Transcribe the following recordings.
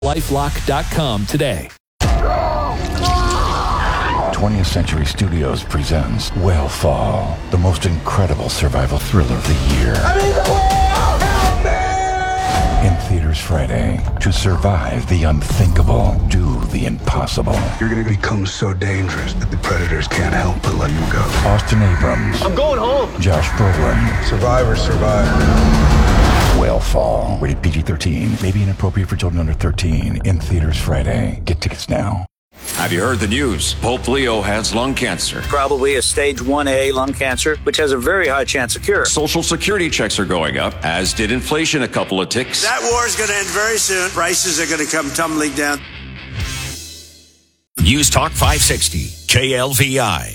LifeLock.com today. 20th Century Studios presents Whale the most incredible survival thriller of the year. I'm in the whale! Help me! In theaters Friday. To survive the unthinkable, do the impossible. You're gonna become so dangerous that the predators can't help but let you go. Austin Abrams. I'm going home. Josh Brolin. Survivors survive. Whale, rated PG-13. May be inappropriate for children under 13. In theaters Friday. Get tickets now. Have you heard the news? Pope Leo has lung cancer. Probably a stage 1A lung cancer, which has a very high chance of cure. Social security checks are going up, as did inflation a couple of ticks. That war is going to end very soon. Prices are going to come tumbling down. News Talk 560, KLVI.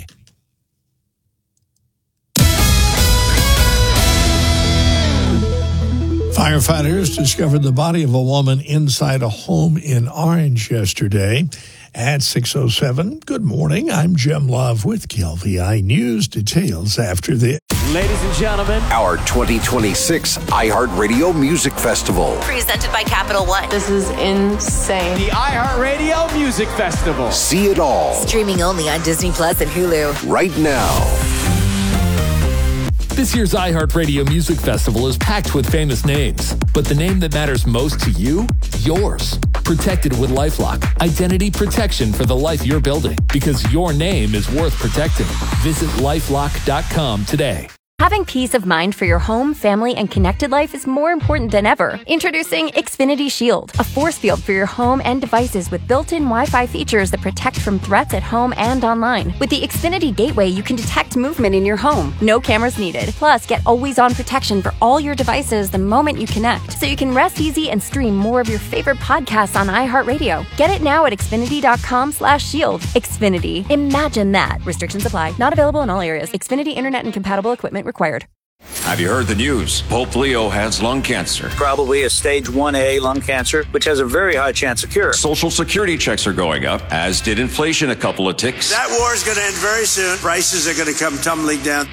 Firefighters discovered the body of a woman inside a home in Orange yesterday at 6:07. Good morning. I'm Jim Love with KLVI News. Details after this. Ladies and gentlemen, our 2026 iHeartRadio Music Festival. Presented by Capital One. This is insane. The iHeartRadio Music Festival. See it all. Streaming only on Disney Plus and Hulu. Right now. This year's iHeartRadio Music Festival is packed with famous names, but the name that matters most to you, yours. Protected with LifeLock, identity protection for the life you're building, because your name is worth protecting. Visit LifeLock.com today. Having peace of mind for your home, family, and connected life is more important than ever. Introducing Xfinity Shield, a force field for your home and devices with built-in Wi-Fi features that protect from threats at home and online. With the Xfinity Gateway, you can detect movement in your home. No cameras needed. Plus, get always-on protection for all your devices the moment you connect, so you can rest easy and stream more of your favorite podcasts on iHeartRadio. Get it now at Xfinity.com/shield. Xfinity. Imagine that. Restrictions apply. Not available in all areas. Xfinity Internet and compatible equipment required. Have you heard the news? Pope Leo has lung cancer. Probably a stage 1A lung cancer, which has a very high chance of cure. Social security checks are going up, as did inflation a couple of ticks. That war is going to end very soon. Prices are going to come tumbling down.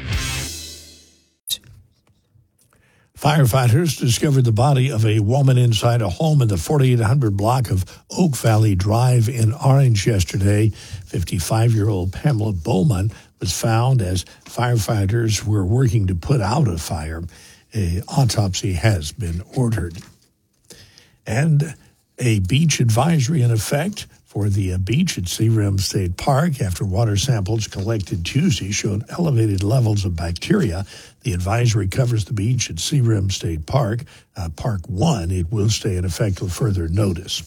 Firefighters discovered the body of a woman inside a home in the 4800 block of Oak Valley Drive in Orange yesterday. 55-year-old Pamela Bowman was found as firefighters were working to put out a fire. An autopsy has been ordered. And a beach advisory in effect for the beach at Searim State Park after water samples collected Tuesday showed elevated levels of bacteria. The advisory covers the beach at Searim State Park. Park 1, it will stay in effect till further notice.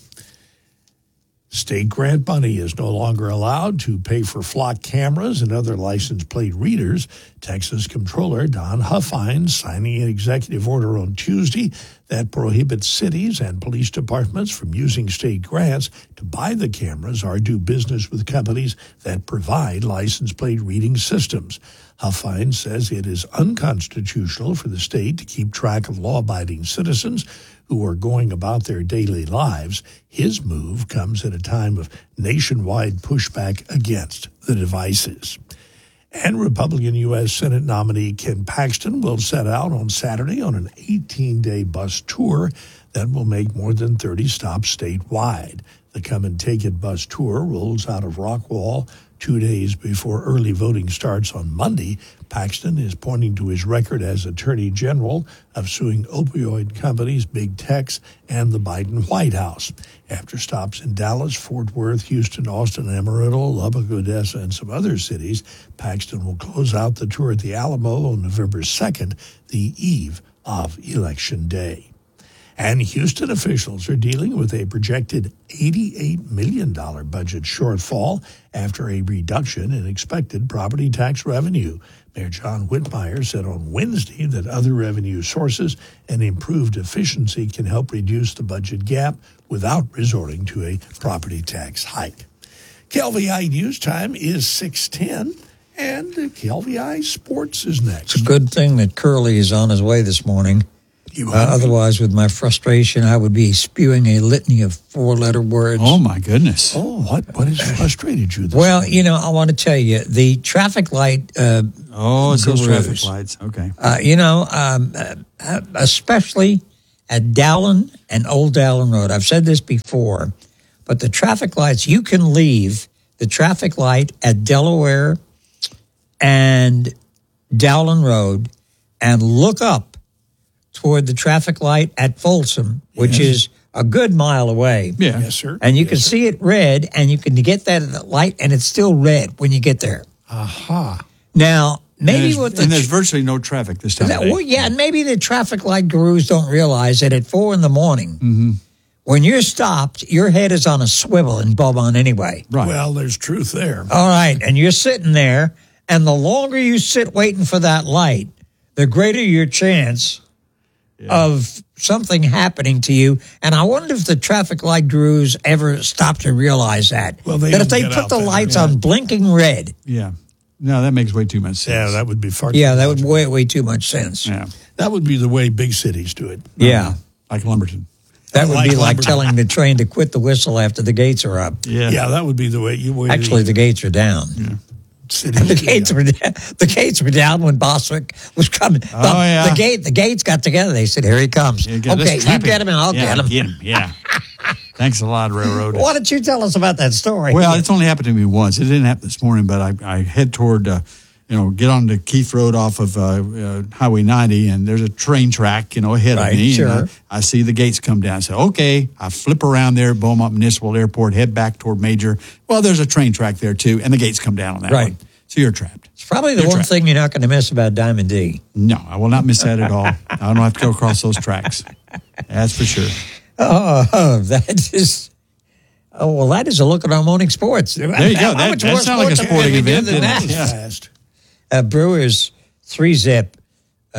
State grant money is no longer allowed to pay for flock cameras and other license plate readers. Texas Comptroller Don Huffines signing an executive order on Tuesday that prohibits cities and police departments from using state grants to buy the cameras or do business with companies that provide license plate reading systems. Huffines says it is unconstitutional for the state to keep track of law-abiding citizens who are going about their daily lives. His move comes at a time of nationwide pushback against the devices. And Republican U.S. Senate nominee Ken Paxton will set out on Saturday on an 18-day bus tour that will make more than 30 stops statewide. The Come and Take It bus tour rolls out of Rockwall 2 days before early voting starts on Monday. Paxton is pointing to his record as Attorney General of suing opioid companies, big techs, and the Biden White House. After stops in Dallas, Fort Worth, Houston, Austin, Amarillo, Lubbock, Odessa, and some other cities, Paxton will close out the tour at the Alamo on November 2nd, the eve of Election Day. And Houston officials are dealing with a projected $88 million budget shortfall after a reduction in expected property tax revenue. Mayor John Whitmire said on Wednesday that other revenue sources and improved efficiency can help reduce the budget gap without resorting to a property tax hike. KLVI News Time is 6:10, and KLVI Sports is next. It's a good thing that Curly is on his way this morning. Otherwise, with my frustration, I would be spewing a litany of four-letter words. Oh, my goodness. Oh, what has frustrated you this morning? I want to tell you, the traffic light it's those traffic lights. Okay. Especially at Dowling and Old Dowling Road. I've said this before, but the traffic lights, you can leave the traffic light at Delaware and Dowling Road and look up toward the traffic light at Folsom, which is a good mile away. Yeah. Yes, sir. And you can see it red, and you can get that at the light, and it's still red when you get there. Aha. Now, maybe and there's virtually no traffic this time of day. Well, yeah, and maybe the traffic light gurus don't realize that at 4 a.m, when you're stopped, your head is on a swivel in Beaumont anyway. Right. Well, there's truth there. All right, and you're sitting there, and the longer you sit waiting for that light, the greater your chance of something happening to you. And I wonder if the traffic light gurus ever stop to realize that. Well, they that if don't they get put out the there. lights on blinking red. Yeah. No, that makes way too much sense. Yeah, that would be far. Yeah, that would way too much sense. Yeah. That would be the way big cities do it. Yeah. Like Lumberton. That would be like Lumberton. telling the train to quit the whistle after the gates are up. Yeah. Yeah, that would be the way you would. Actually, the gates are down. Yeah. The gates were down when Bostwick was coming. The gates got together. They said, "Here he comes." Yeah, okay, you get him, and I'll get him. Yeah. Thanks a lot, Railroad. Why don't you tell us about that story? Well, it's only happened to me once. It didn't happen this morning, but I head toward, get on the Keith Road off of Highway 90, and there's a train track, ahead of me. Sure. And I see the gates come down. I say, okay. I flip around there, Beaumont Municipal Airport, head back toward Major. Well, there's a train track there, too, and the gates come down on that one. So you're trapped. It's probably the one thing you're not going to miss about Diamond D. No, I will not miss that at all. I don't have to go across those tracks. That's for sure. That is... Oh, well, that is a look at our morning sports. There you go. That sounds like a sporting event. Brewers 3-zip, a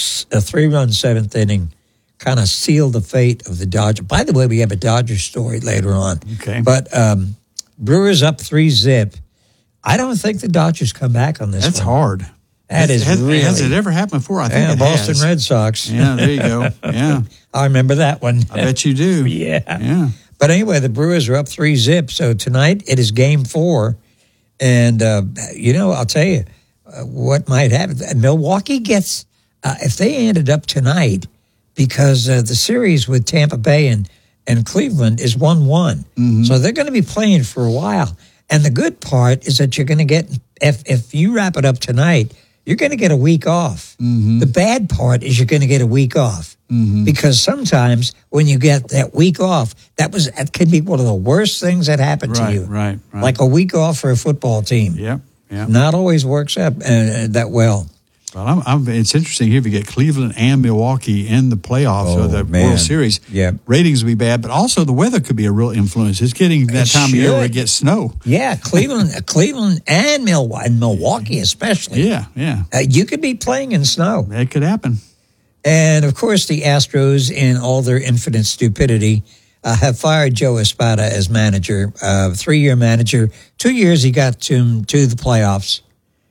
3-run seventh inning, kind of sealed the fate of the Dodgers. By the way, we have a Dodgers story later on. Okay. But Brewers up 3-zip. I don't think the Dodgers come back on this That's one. hard. Has it ever happened before? I think it Boston has. Red Sox. Yeah, there you go. Yeah. I remember that one. I bet you do. Yeah. But anyway, the Brewers are up 3-zip. So tonight it is game 4. And, I'll tell you what might happen. Milwaukee gets, if they ended up tonight, because the series with Tampa Bay and Cleveland is 1-1. Mm-hmm. So they're going to be playing for a while. And the good part is that you're going to get, if you wrap it up tonight, you're going to get a week off. Mm-hmm. The bad part is you're going to get a week off. Mm-hmm. Because sometimes when you get that week off, that can be one of the worst things that happened to you. Right. Like a week off for a football team. Yeah. Not always works out that well. Well, it's interesting here if you get Cleveland and Milwaukee in the playoffs or the World Series. Yeah. Ratings will be bad, but also the weather could be a real influence. It's getting that time of year where it gets snow. Yeah, Cleveland and Milwaukee especially. Yeah. You could be playing in snow. It could happen. And, of course, the Astros, in all their infinite stupidity, have fired Joe Espada as manager, 3-year manager. 2 years he got to the playoffs.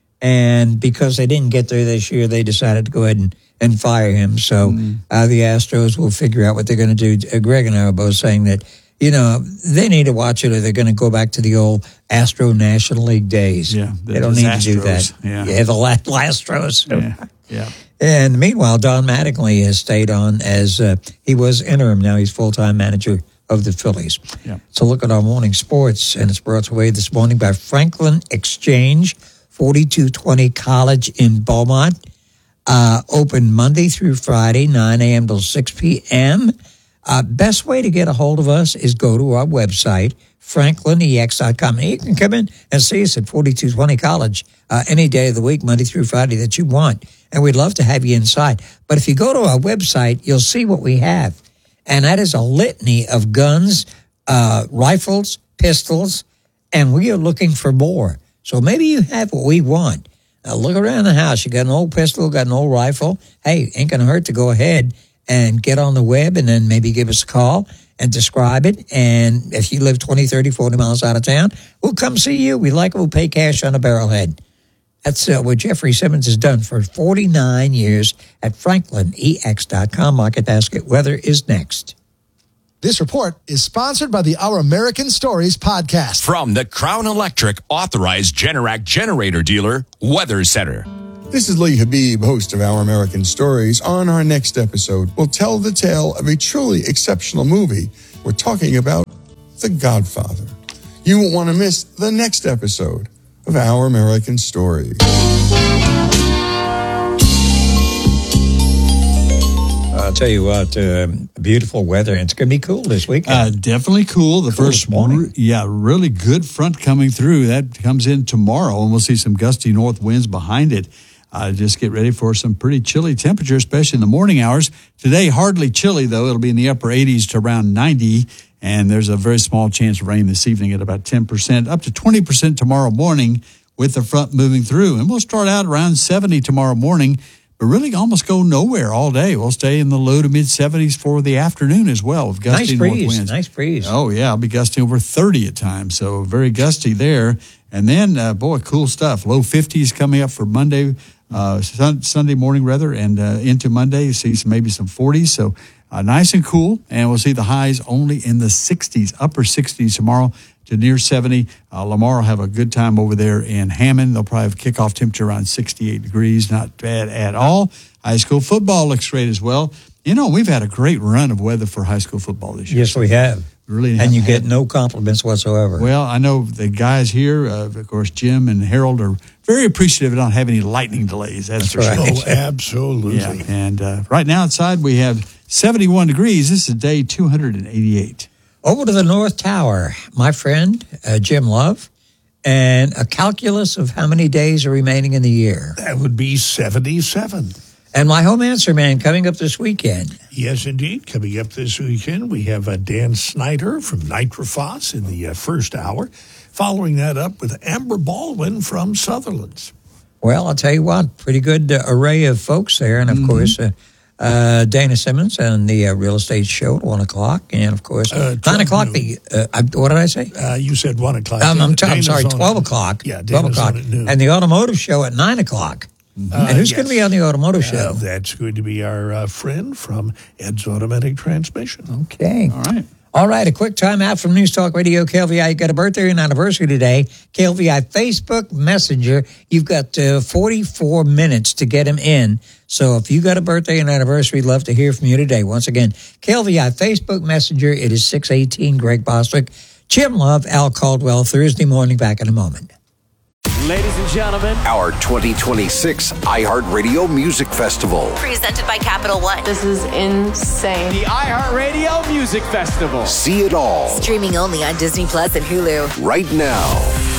And because they didn't get there this year, they decided to go ahead and fire him. So the Astros will figure out what they're going to do. Greg and I are both saying that, they need to watch it or they're going to go back to the old Astro National League days. Yeah, they don't need to do that. Yeah, the Astros. Yeah. And meanwhile, Don Mattingly has stayed on as he was interim. Now he's full-time manager of the Phillies. Yeah. So look at our morning sports, and it's brought away this morning by Franklin Exchange, 4220 College in Beaumont. Open Monday through Friday, 9 a.m. till 6 p.m. Best way to get a hold of us is go to our website, franklinex.com. And you can come in and see us at 4220 College any day of the week, Monday through Friday, that you want. And we'd love to have you inside. But if you go to our website, you'll see what we have. And that is a litany of guns, rifles, pistols, and we are looking for more. So maybe you have what we want. Now look around the house. You got an old pistol, got an old rifle. Hey, ain't going to hurt to go ahead and get on the web and then maybe give us a call and describe it. And if you live 20, 30, 40 miles out of town, we'll come see you. We like it. We'll pay cash on a barrelhead. That's what Jeffrey Simmons has done for 49 years at franklinex.com. Market Basket Weather is next. This report is sponsored by the Our American Stories podcast. From the Crown Electric Authorized Generac Generator Dealer, Weather Center. This is Lee Habib, host of Our American Stories. On our next episode, we'll tell the tale of a truly exceptional movie. We're talking about The Godfather. You won't want to miss the next episode of Our American Stories. I'll tell you what, beautiful weather. It's going to be cool this weekend. Definitely cool. The first morning. Really good front coming through. That comes in tomorrow, and we'll see some gusty north winds behind it. Just get ready for some pretty chilly temperature, especially in the morning hours. Today, hardly chilly, though. It'll be in the upper 80s to around 90, and there's a very small chance of rain this evening at about 10%, up to 20% tomorrow morning with the front moving through. And we'll start out around 70 tomorrow morning, but really almost go nowhere all day. We'll stay in the low to mid-70s for the afternoon as well with gusty north winds. Nice breeze. Oh, yeah. I'll be gusting over 30 at times, so very gusty there. And then, cool stuff. Low 50s coming up for Monday, Sunday morning, rather, and into Monday. You see maybe some 40s, so nice and cool. And we'll see the highs only in the 60s, upper 60s tomorrow to near 70. Lamar will have a good time over there in Hammond. They'll probably have kickoff temperature around 68 degrees. Not bad at all. High school football looks great as well. You know, we've had a great run of weather for high school football this year. Yes, we have. Really, and you get no compliments whatsoever. Well, I know the guys here, of course, Jim and Harold, are very appreciative of not having any lightning delays. That's for right. sure. Oh, absolutely. Yeah. And right now outside we have 71 degrees. This is day 288. Over to the North Tower, my friend, Jim Love, and a calculus of how many days are remaining in the year. That would be 77. And my home answer man coming up this weekend. Yes, indeed. Coming up this weekend, we have Dan Snyder from Nitrophos in the first hour. Following that up with Amber Baldwin from Sutherland's. Well, I'll tell you what, pretty good array of folks there. And, of course, Dana Simmons and the Real Estate Show at 1 o'clock. And, of course, 9 o'clock. What did I say? You said 1 o'clock. I'm sorry, 12 o'clock. Yeah, 12 o'clock. And the Automotive Show at 9 o'clock. And who's going to be on the Automotive Show? That's going to be our friend from Ed's Automatic Transmission. Okay. All right. All right, a quick time out from News Talk Radio, KLVI. You got a birthday and anniversary today. KLVI Facebook Messenger, you've got 44 minutes to get them in. So if you got a birthday and anniversary, we'd love to hear from you today. Once again, KLVI Facebook Messenger, it is 618 Greg Bostwick. Jim Love, Al Caldwell, Thursday morning, back in a moment. Ladies and gentlemen, our 2026 iHeartRadio Music Festival. Presented by Capital One. This is insane. The iHeartRadio Music Festival. See it all. Streaming only on Disney Plus and Hulu. Right now.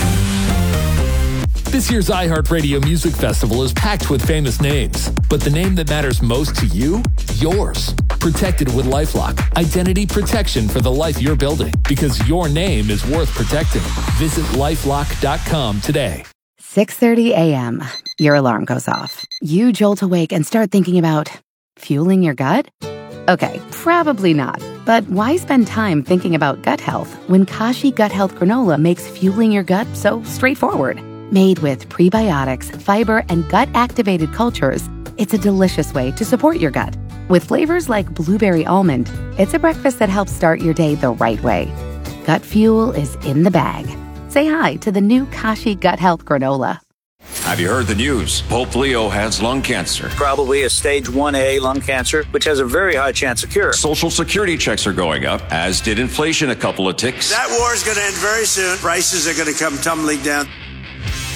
This year's iHeartRadio Music Festival is packed with famous names, but the name that matters most to you, yours. Protected with LifeLock, identity protection for the life you're building, because your name is worth protecting. Visit LifeLock.com today. 6:30 a.m. Your alarm goes off. You jolt awake and start thinking about fueling your gut? Okay, probably not. But why spend time thinking about gut health when Kashi Gut Health Granola makes fueling your gut so straightforward? Made with prebiotics, fiber, and gut-activated cultures, it's a delicious way to support your gut. With flavors like blueberry almond, it's a breakfast that helps start your day the right way. Gut fuel is in the bag. Say hi to the new Kashi Gut Health Granola. Have you heard the news? Pope Leo has lung cancer. Probably a stage 1A lung cancer, which has a very high chance of cure. Social Security checks are going up, as did inflation a couple of ticks. That war is going to end very soon. Prices are going to come tumbling down.